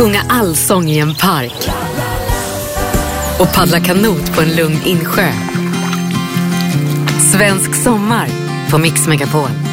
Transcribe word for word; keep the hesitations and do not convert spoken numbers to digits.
Sjunga allsång i en park. Och paddla kanot på en lugn insjö. Svensk sommar på Mix Megapol.